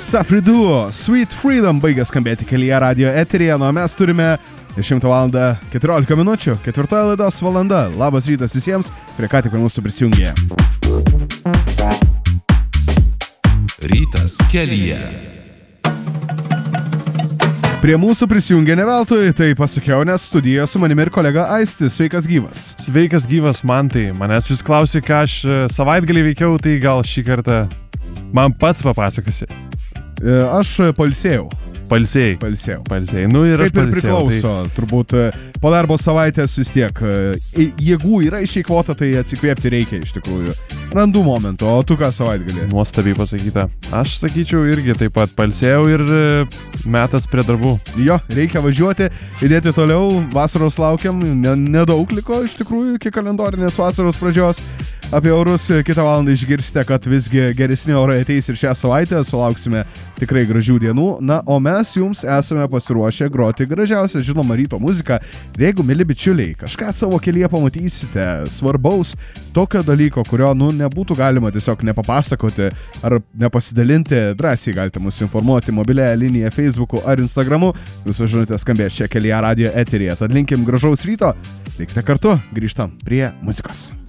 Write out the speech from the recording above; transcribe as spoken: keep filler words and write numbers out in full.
Safri Duo, Sweet Freedom baigia skambėti kelyje radio eteryje, nuo mes turime dešimtą valandą keturiolika minučių, ketvirtoji laidos valanda. Labas rytas visiems, kurie ką tik prie mūsų prisijungė. Rytas kelyje. Prie mūsų prisijungė ne veltui, tai pasakiau, nes studijoje su manimi ir kolega Aistis. Sveikas gyvas. Sveikas gyvas, man tai. Manęs vis klausė, ką aš savaitgalį veikiau, tai gal šį kartą man pats papasakosi. Aš pailsėjau. Palsėjai. Palsėjau. Palsėjai. Nu ir aš Kaip ir palsėjau. priklauso, tai... turbūt po darbo savaitės vis tiek jėgų yra išeikvota, tai atsikvėpti reikia iš tikrųjų. Randu momentų, o tu ką savaitgalį? Nuostabiai pasakyta. Aš sakyčiau irgi taip pat palsėjau ir metas prie darbų. Jo, reikia važiuoti, judėti toliau, vasaros laukiam, nedaug liko iš tikrųjų iki kalendorinės vasaros pradžios. Apie orus kitą valandą išgirsite, kad visgi geresni orai ateis ir šią savaitę, sulauksime tikrai gražių dienų. Na, o mes jums esame pasiruošę groti gražiausią žinomą ryto muziką. Ir jeigu, mili bičiuliai, kažką savo kelyje pamatysite svarbaus, tokio dalyko, kurio, nu, nebūtų galima tiesiog nepapasakoti ar nepasidalinti, drąsiai galite mus informuoti mobiliąją liniją Facebook'u ar Instagram'u. Jūsų žinutės skambės čia kelyje radio eteryje. Tad linkim gražaus ryto, likite kartu, grįžtam prie muzikos.